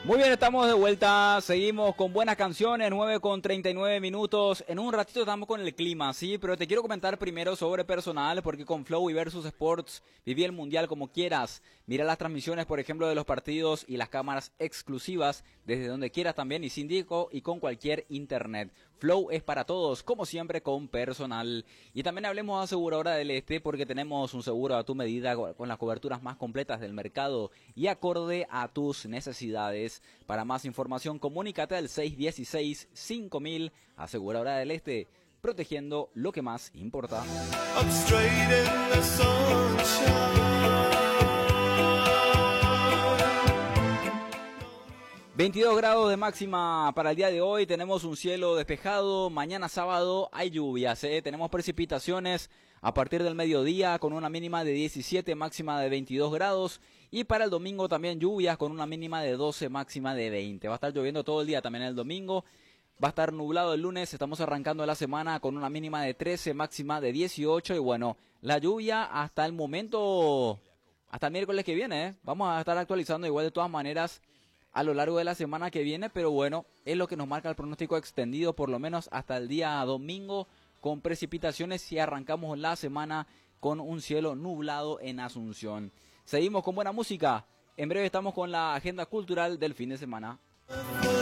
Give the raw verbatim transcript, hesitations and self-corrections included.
Muy bien, estamos de vuelta, seguimos con buenas canciones, nueve con treinta y nueve minutos, en un ratito estamos con el clima, sí, pero te quiero comentar primero sobre personal, porque con Flow y Versus Sports viví el mundial como quieras, mira las transmisiones, por ejemplo, de los partidos y las cámaras exclusivas, desde donde quieras también y sin disco y con cualquier internet. Flow es para todos, como siempre con personal. Y también hablemos de Aseguradora del Este, porque tenemos un seguro a tu medida con las coberturas más completas del mercado y acorde a tus necesidades. Para más información, comunícate al seis uno seis, cinco mil, Aseguradora del Este, protegiendo lo que más importa. veintidós grados de máxima para el día de hoy, tenemos un cielo despejado, mañana sábado hay lluvias, ¿eh? Tenemos precipitaciones a partir del mediodía con una mínima de diecisiete, máxima de veintidós grados, y para el domingo también lluvias con una mínima de doce, máxima de veinte. Va a estar lloviendo todo el día también el domingo, va a estar nublado el lunes, estamos arrancando la semana con una mínima de trece, máxima de dieciocho, y bueno, la lluvia hasta el momento, hasta el miércoles que viene, ¿eh? Vamos a estar actualizando igual de todas maneras a lo largo de la semana que viene, pero bueno, es lo que nos marca el pronóstico extendido, por lo menos hasta el día domingo, con precipitaciones y arrancamos la semana con un cielo nublado en Asunción. Seguimos con buena música, en breve estamos con la agenda cultural del fin de semana.